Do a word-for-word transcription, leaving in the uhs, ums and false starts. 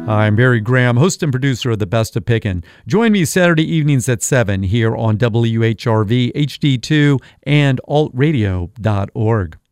I'm Barry Graham, host and producer of The Best of Pickin'. Join me Saturday evenings at seven here on W H R V, H D two, and alt radio dot org.